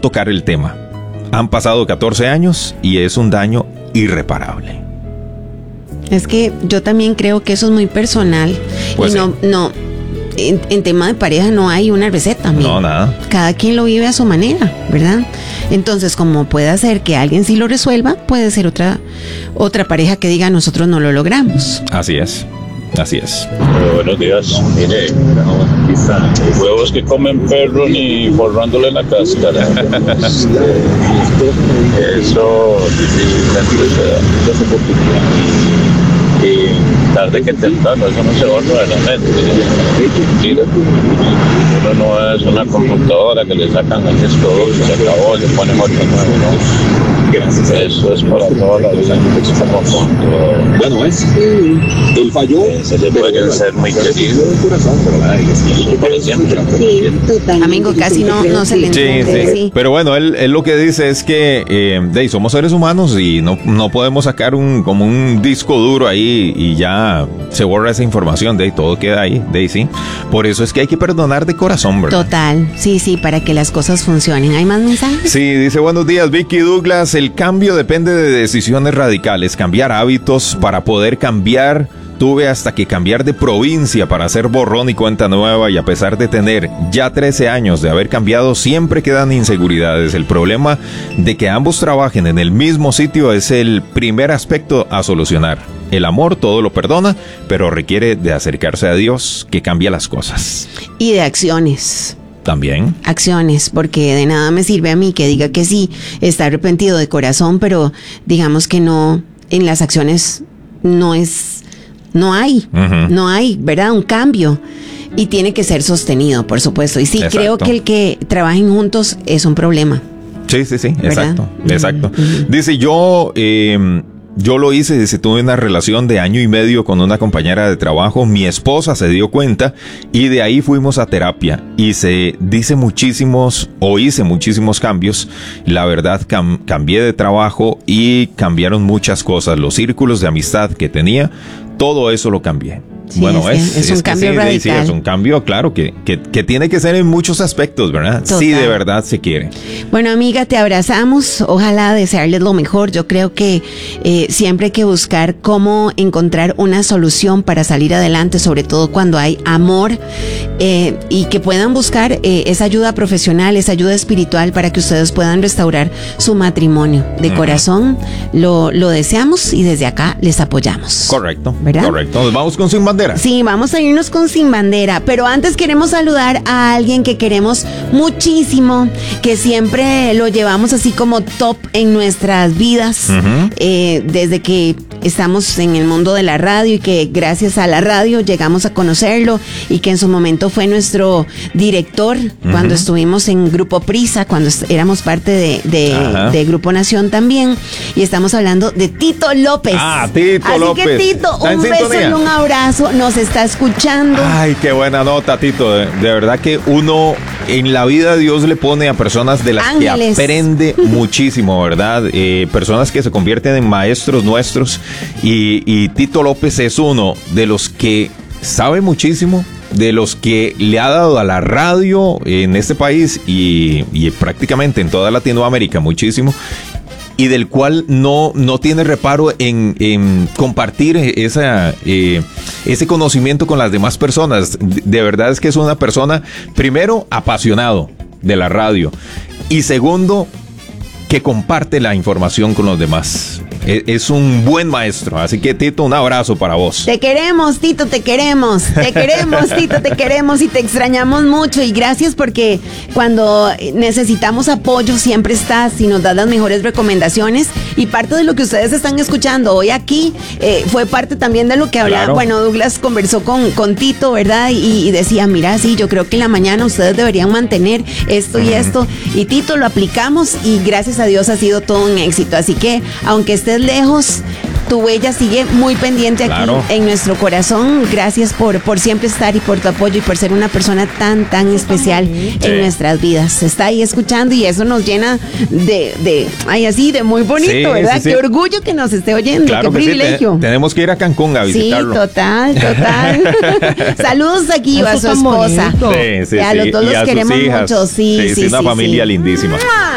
tocar el tema. Han pasado 14 años y es un daño irreparable. Es que yo también creo que eso es muy personal. Pues y en tema de pareja no hay una receta, amigo. No, nada. Cada quien lo vive a su manera, ¿verdad? Entonces, como puede ser que alguien sí lo resuelva, puede ser otra pareja que diga nosotros no lo logramos. Así es. Así es. Buenos días. Mire, huevos que comen perro ni forrándole la cáscara. Eso difícilmente se da. Y tarde que temprano, eso no se borra de la mente. Mentira. Uno no es una computadora que le sacan el disco y se acabó, le ponen otro nuevo. Eso es para toda la vida. Bueno, él falló. Se le puede ser muy querido. Para siempre. Sí, total. Amigo, casi no se le entiende. Sí. Pero bueno, él lo que dice es que somos seres humanos y no podemos sacar como un disco duro ahí y ya se borra esa información, de ahí todo queda ahí, sí. Por eso es que hay que perdonar de corazón, ¿verdad? Total, sí, para que las cosas funcionen. ¿Hay más mensajes? Sí, dice, buenos días, Vicky Douglas. El cambio depende de decisiones radicales, cambiar hábitos para poder cambiar. Tuve hasta que cambiar de provincia para hacer borrón y cuenta nueva, y a pesar de tener ya 13 años de haber cambiado, siempre quedan inseguridades. El problema de que ambos trabajen en el mismo sitio es el primer aspecto a solucionar. El amor todo lo perdona, pero requiere de acercarse a Dios, que cambia las cosas. Y de acciones. También. Acciones, porque de nada me sirve a mí que diga que sí, está arrepentido de corazón, pero digamos que no, en las acciones no hay, ¿verdad? Un cambio. Y tiene que ser sostenido, por supuesto. Y sí, exacto. Creo que el que trabajen juntos es un problema. Sí, ¿verdad? Exacto. Dice, yo lo hice, dice, tuve una relación de 1 año y medio con una compañera de trabajo. Mi esposa se dio cuenta y de ahí fuimos a terapia. Y hice muchísimos cambios. La verdad, cambié de trabajo y cambiaron muchas cosas. Los círculos de amistad que tenía, todo eso lo cambié. Sí, bueno, es un cambio radical. Sí, es un cambio, claro, que tiene que ser en muchos aspectos, ¿verdad? Total. Sí, de verdad se quiere. Bueno, amiga, te abrazamos. Ojalá desearles lo mejor. Yo creo que siempre hay que buscar cómo encontrar una solución para salir adelante, sobre todo cuando hay amor, y que puedan buscar esa ayuda profesional, esa ayuda espiritual para que ustedes puedan restaurar su matrimonio. De corazón lo deseamos y desde acá les apoyamos. Correcto, ¿verdad? Correcto. Nos vamos con Sin Bandera. Sí, vamos a irnos con Sin Bandera, pero antes queremos saludar a alguien que queremos muchísimo, que siempre lo llevamos así como top en nuestras vidas, desde que estamos en el mundo de la radio y que gracias a la radio llegamos a conocerlo, y que en su momento fue nuestro director cuando estuvimos en Grupo Prisa, cuando éramos parte de Grupo Nación también, y estamos hablando de Tito López. Tito López. Así que Tito, un beso y un abrazo, nos está escuchando. Ay, qué buena nota, Tito. De verdad que uno en la vida Dios le pone a personas de las Ángeles. Que aprende muchísimo, ¿verdad? Personas que se convierten en maestros nuestros, y Tito López es uno de los que sabe muchísimo, de los que le ha dado a la radio en este país y prácticamente en toda Latinoamérica muchísimo, y del cual no tiene reparo en compartir ese conocimiento con las demás personas. De verdad es que es una persona, primero, apasionado de la radio, y segundo, que comparte la información con los demás. Es un buen maestro, así que Tito, un abrazo para vos. Te queremos, Tito, te queremos, Tito, te queremos y te extrañamos mucho, y gracias porque cuando necesitamos apoyo siempre estás y nos das las mejores recomendaciones, y parte de lo que ustedes están escuchando hoy aquí fue parte también de lo que hablaba. Claro. Bueno, Douglas conversó con Tito, ¿verdad? Y decía, mira, sí, yo creo que en la mañana ustedes deberían mantener esto y esto, y Tito, lo aplicamos y gracias a Dios ha sido todo un éxito, así que aunque estés lejos, tu huella sigue muy pendiente aquí en nuestro corazón. Gracias por siempre estar y por tu apoyo y por ser una persona tan especial en nuestras vidas. Está ahí escuchando y eso nos llena de muy bonito, ¿verdad? Qué orgullo que nos esté oyendo, claro, qué privilegio. Sí, tenemos que ir a Cancún a visitarlo. Sí, total. Saludos aquí a su esposa. Sí, a los dos los queremos mucho. Sí, una familia lindísima.